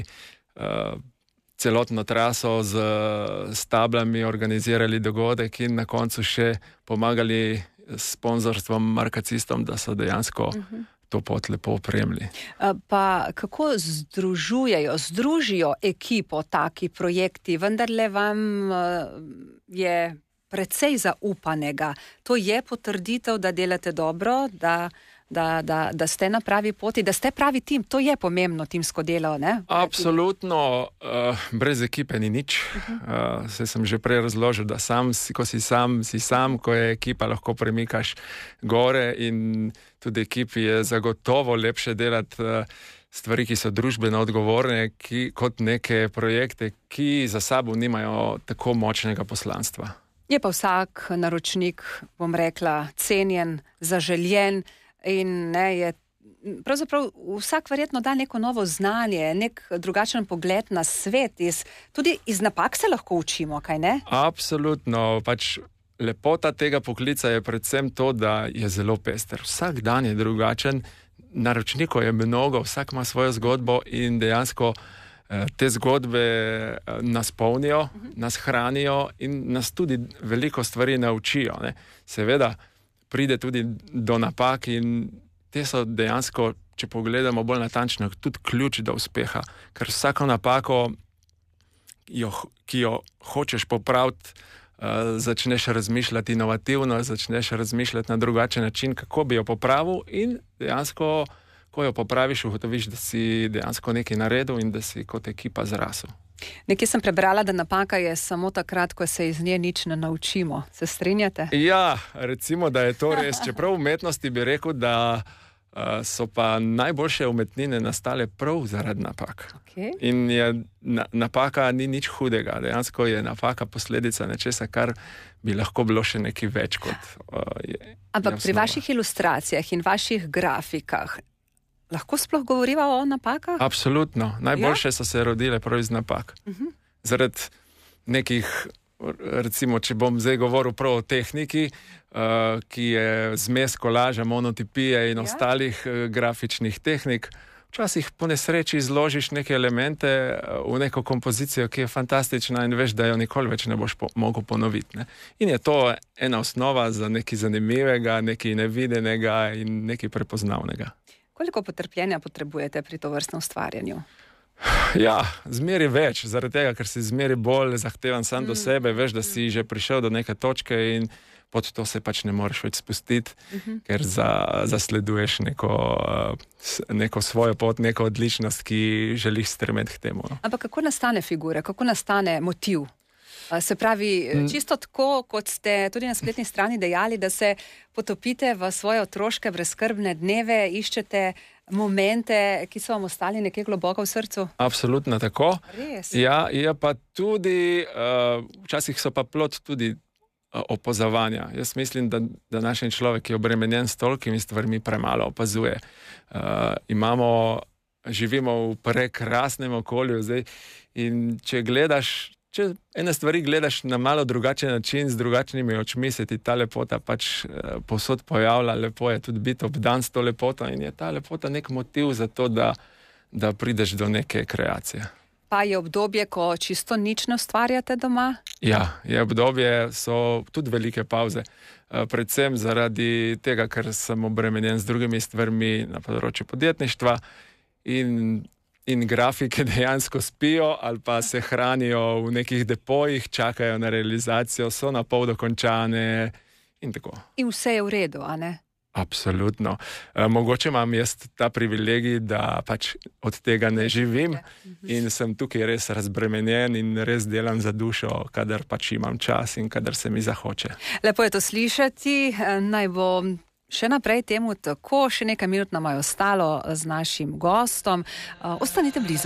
celotno traso z tablami, organizirali dogodek in na koncu še pomagali sponzorstvom, markacistom, da so dejansko to pot lepo opremili. Pa kako združijo ekipo taki projekti, vendarle vam je precej zaupanega. To je potrditev, da delate dobro, da ste na pravi poti, da ste pravi tim. To je pomembno timsko delo, ne? Absolutno. Brez ekipe ni nič. Saj sem že prej razložil, da ko si sam, ko je ekipa, lahko premikaš gore in tudi ekipi je zagotovo lepše delati stvari, ki so družbeno odgovorne, kot neke projekte, ki za sabo nimajo tako močnega poslanstva. Je pa vsak naročnik, bom rekla, cenjen, zaželjen in je pravzaprav vsak verjetno da neko novo znanje, nek drugačen pogled na svet. Tudi iz napak se lahko učimo, kaj ne? Absolutno. Lepota tega poklica je predvsem to, da je zelo pester. Vsak dan je drugačen, naročnikov je mnogo, vsak ima svojo zgodbo in dejansko te zgodbe nas polnijo, nas hranijo in nas tudi veliko stvari naučijo. Seveda pride tudi do napak in te so dejansko, če pogledamo bolj natančno, tudi ključ do uspeha. Ker vsako napako, ki jo hočeš popraviti, začneš razmišljati inovativno, začneš razmišljati na drugačen način, kako bi jo popravil in dejansko ko jo popraviš, ugotoviš, da si dejansko nekaj naredil in da si kot ekipa zrasel. Nekje sem prebrala, da napaka je samo takrat, ko se iz nje nič ne naučimo. Se strinjate? Ja, recimo, da je to res. Čeprav v umetnosti bi rekel, da so pa najboljše umetnine nastale prav zaradi napak. Okay. In napaka ni nič hudega. Dejansko je napaka posledica nečesa, kar bi lahko bilo še nekaj več kot Ampak pri vaših ilustracijah in vaših grafikah lahko sploh govoriva o napakah? Absolutno. Najboljše so se rodile prav iz napak. Zaradi nekih, recimo, če bom zdaj govoril prav o tehniki, ki je zmes kolaža, monotipije in ostalih grafičnih tehnik, včasih po nesreči izložiš neke elemente v neko kompozicijo, ki je fantastična in veš, da jo nikoli več ne boš mogel ponoviti. Ne? In je to ena osnova za nekaj zanimivega, nekaj nevidenega in nekaj prepoznavnega. Koliko potrpljenja potrebujete pri tovrstnem ustvarjanju? Ja, zmeri več, zaradi tega, ker si zmeri bolj zahtevan sam do sebe, veš, da si že prišel do neke točke in pod to se pač ne moreš več spustiti, ker zasleduješ neko svojo pot, neko odličnost, ki želiš stremeti k temu. Ampak kako nastane figura, kako nastane motiv? Se pravi, čisto tako, kot ste tudi na spletni strani dejali, da se potopite v svoje otroške brezskrbne dneve, iščete momente, ki so vam ostali nekje globoko v srcu? Absolutno tako. Res? Ja, je pa tudi, včasih so pa plod tudi opazovanja. Jaz mislim, da današnji človek je obremenjen s tolikimi stvarmi, premalo opazuje. Živimo v prekrasnem okolju zdaj in če ene stvari gledaš na malo drugačen način, z drugačnimi očmi, se ti ta lepota pač povsod pojavlja, lepo je tudi biti obdan s to lepoto in je ta lepota nek motiv za to, da prideš do neke kreacije. Pa je obdobje, ko čisto nič ne ustvarjate doma? Ja, je obdobje, so tudi velike pauze. Predvsem zaradi tega, ker sem obremenjen z drugimi stvarmi na področju podjetništva in grafike dejansko spijo ali pa se hranijo v nekih depojih, čakajo na realizacijo, so na pol dokončane in tako. In vse je v redu, a ne? Absolutno. Mogoče imam jaz ta privilegij, da pač od tega ne živim in sem tukaj res razbremenjen in res delam za dušo, kadar pač imam čas in kadar se mi zahoče. Lepo je to slišati, naj bo še naprej temu tako, še nekaj minut nam je ostalo z našim gostom. Ostanite blizu.